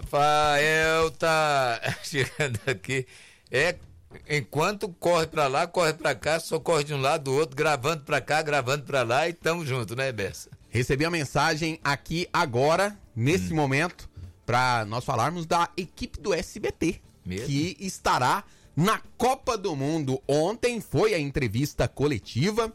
Rafael tá chegando aqui. Enquanto corre pra lá, corre pra cá, só corre de um lado do outro, gravando pra cá, gravando pra lá e tamo junto, né, Bessa? Recebi a mensagem aqui agora, nesse momento, pra nós falarmos da equipe do SBT, Mesmo? que estará na Copa do Mundo. Ontem foi a entrevista coletiva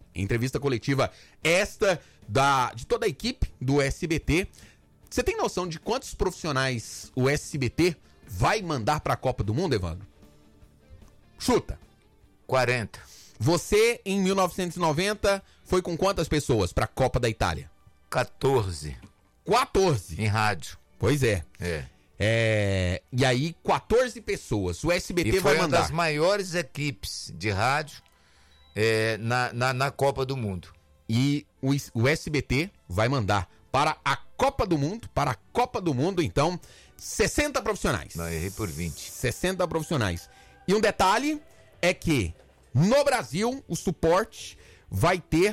esta de toda a equipe do SBT. Você tem noção de quantos profissionais o SBT vai mandar pra Copa do Mundo, Evandro? Chuta. 40. Você, em 1990, foi com quantas pessoas pra Copa da Itália? 14. 14. Em rádio. Pois é. E aí, 14 pessoas. O SBT vai mandar. Foi uma das maiores equipes de rádio na Copa do Mundo. E o SBT vai mandar para a Copa do Mundo, então, 60 profissionais. Não, errei por 20. 60 profissionais. E um detalhe é que no Brasil o suporte vai ter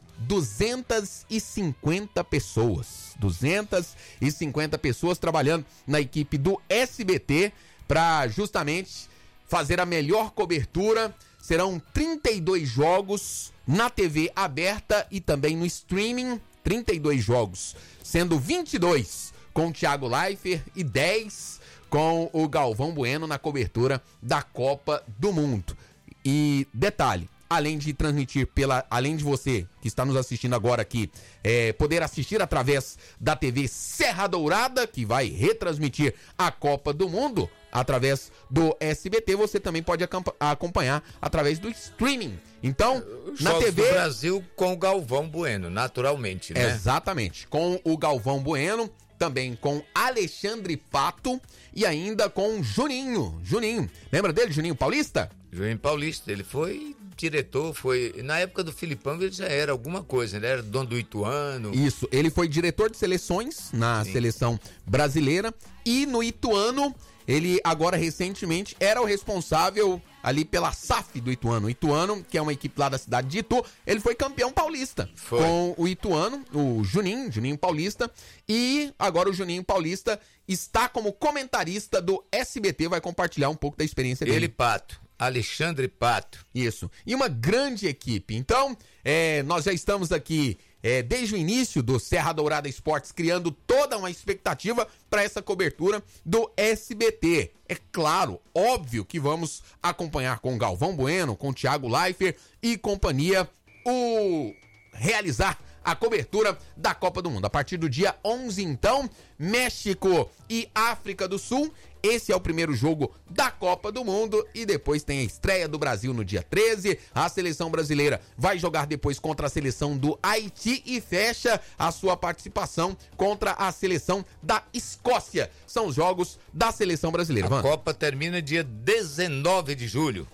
250 pessoas. 250 pessoas trabalhando na equipe do SBT para justamente fazer a melhor cobertura. Serão 32 jogos na TV aberta e também no streaming. 32 jogos, sendo 22 com o Thiago Leifert e 10 com o Galvão Bueno na cobertura da Copa do Mundo. E detalhe, além de transmitir além de você que está nos assistindo agora aqui, poder assistir através da TV Serra Dourada, que vai retransmitir a Copa do Mundo através do SBT, você também pode acompanhar através do streaming. Então, na TV do Brasil com o Galvão Bueno, naturalmente, né? Exatamente, com o Galvão Bueno, também com Alexandre Pato e ainda com Juninho. Lembra dele, Juninho Paulista? Juninho Paulista, ele foi diretor, na época do Filipão ele já era alguma coisa, ele era dono do Ituano. Isso, ele foi diretor de seleções na seleção brasileira e no Ituano, ele agora recentemente era o responsável ali pela SAF do Ituano. O Ituano, que é uma equipe lá da cidade de Itu, ele foi campeão paulista com o Ituano, o Juninho Paulista, e agora o Juninho Paulista está como comentarista do SBT, vai compartilhar um pouco da experiência dele. Ele, Pato. Alexandre Pato. Isso. E uma grande equipe. Então, nós já estamos aqui desde o início do Serra Dourada Esportes, criando toda uma expectativa para essa cobertura do SBT. É claro, óbvio que vamos acompanhar com o Galvão Bueno, com o Thiago Leifert e companhia, realizar a cobertura da Copa do Mundo. A partir do dia 11, então, México e África do Sul. Esse é o primeiro jogo da Copa do Mundo e depois tem a estreia do Brasil no dia 13. A seleção brasileira vai jogar depois contra a seleção do Haiti e fecha a sua participação contra a seleção da Escócia. São os jogos da seleção brasileira. A Copa termina dia 19 de julho.